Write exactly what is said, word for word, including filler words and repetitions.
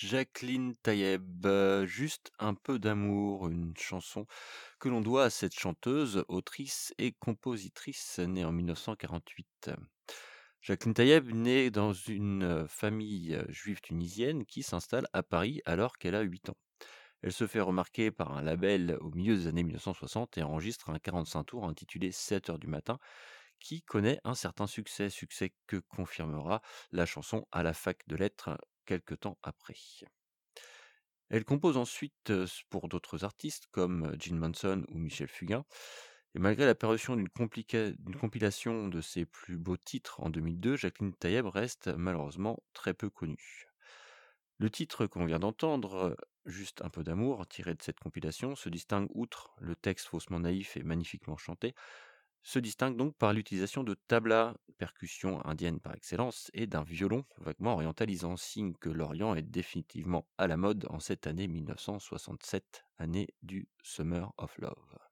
Jacqueline Taïeb, heu, Juste un peu d'amour, une chanson que l'on doit à cette chanteuse, autrice et compositrice née en mille neuf cent quarante-huit. Jacqueline Taïeb naît dans une, heu, famille, heu, juive tunisienne qui s'installe à Paris alors qu'elle a huit ans. Elle se fait remarquer par un label au milieu des années mille neuf cent soixante et enregistre un quarante-cinq tours intitulé sept heures du matin qui connaît un certain succès, succès que confirmera la chanson à la fac de lettres quelque temps après. Elle compose ensuite, heu, s pour d'autres artistes comme, heu, Gene Manson ou Michel Fugain et malgré la parution d'une complica d'une compilation de ses plus beaux titres en deux mille deux, Jacqueline Taïeb reste malheureusement très peu connue. Le titre qu'on vient d'entendre, heu, Juste un peu d'amour, tiré de cette compilation, se distingue outre le texte faussement naïf et magnifiquement chanté, se distingue donc par l'utilisation de tabla, percussion indienne par excellence, et d'un violon vaguement orientalisant, signe que l'Orient est définitivement à la mode en cette année mille neuf cent soixante-sept, année du Summer of Love.